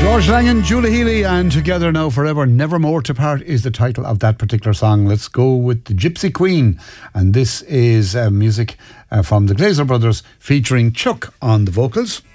George Langan, Julie Healy, and Together Now Forever, Never More to Part is the title of that particular song. Let's go with the Gypsy Queen, and this is music from the Glazer Brothers featuring Chuck on the vocals.